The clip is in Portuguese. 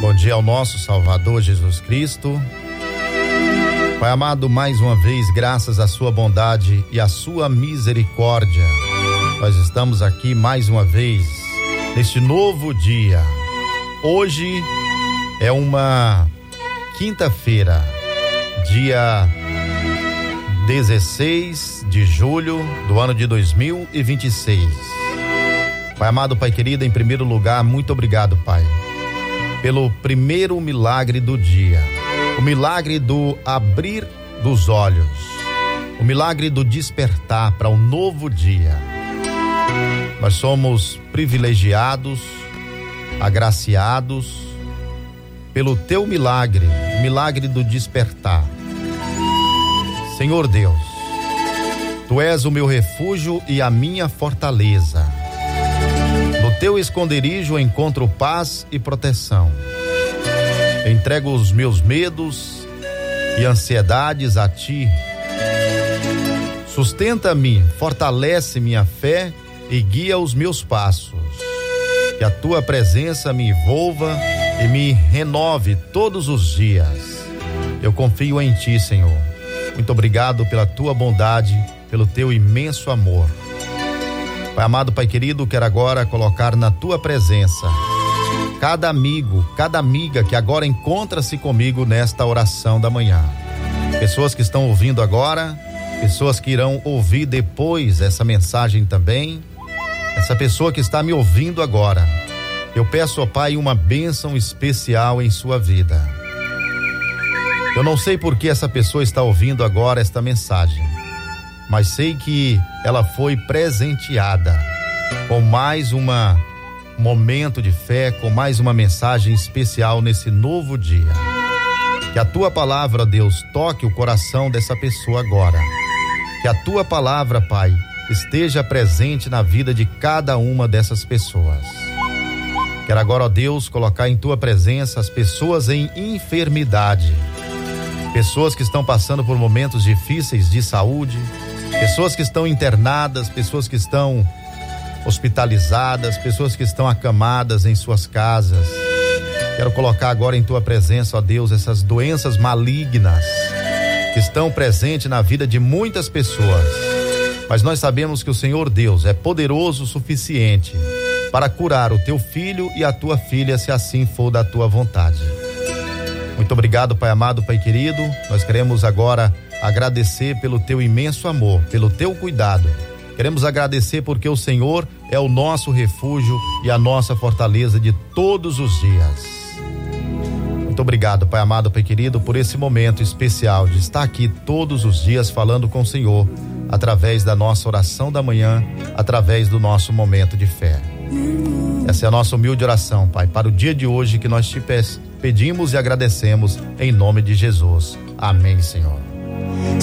Bom dia ao nosso Salvador Jesus Cristo. Pai amado, mais uma vez, graças à sua bondade e à sua misericórdia, nós estamos aqui mais uma vez neste novo dia. Hoje é uma quinta-feira, dia 16 de julho do ano de 2026. Pai amado, Pai querido, em primeiro lugar, muito obrigado, Pai, pelo primeiro milagre do dia, o milagre do abrir dos olhos, o milagre do despertar para um novo dia. Nós somos privilegiados, agraciados pelo teu milagre, o milagre do despertar. Senhor Deus, tu és o meu refúgio e a minha fortaleza. No teu esconderijo encontro paz e proteção. Entrego os meus medos e ansiedades a ti. Sustenta-me, fortalece minha fé e guia os meus passos. Que a tua presença me envolva e me renove todos os dias. Eu confio em ti, Senhor. Muito obrigado pela tua bondade, pelo teu imenso amor. Pai amado, Pai querido, quero agora colocar na tua presença cada amigo, cada amiga que agora encontra-se comigo nesta oração da manhã. Pessoas que estão ouvindo agora, pessoas que irão ouvir depois essa mensagem também. Essa pessoa que está me ouvindo agora, eu peço ao Pai uma bênção especial em sua vida. Eu não sei por que essa pessoa está ouvindo agora esta mensagem, mas sei que ela foi presenteada com mais um momento de fé, com mais uma mensagem especial nesse novo dia. Que a tua palavra, Deus, toque o coração dessa pessoa agora. Que a tua palavra, Pai, esteja presente na vida de cada uma dessas pessoas. Quero agora, ó Deus, colocar em tua presença as pessoas em enfermidade, pessoas que estão passando por momentos difíceis de saúde, pessoas que estão internadas, pessoas que estão hospitalizadas, pessoas que estão acamadas em suas casas. Quero colocar agora em tua presença, ó Deus, essas doenças malignas que estão presentes na vida de muitas pessoas. Mas nós sabemos que o Senhor Deus é poderoso o suficiente para curar o teu filho e a tua filha, se assim for da tua vontade. Muito obrigado, Pai amado, Pai querido. Nós queremos agora agradecer pelo teu imenso amor, pelo teu cuidado. Queremos agradecer porque o Senhor é o nosso refúgio e a nossa fortaleza de todos os dias. Muito obrigado, Pai amado, Pai querido, por esse momento especial de estar aqui todos os dias falando com o Senhor, através da nossa oração da manhã, através do nosso momento de fé. Essa é a nossa humilde oração, Pai, para o dia de hoje que nós te pedimos e agradecemos em nome de Jesus. Amém, Senhor.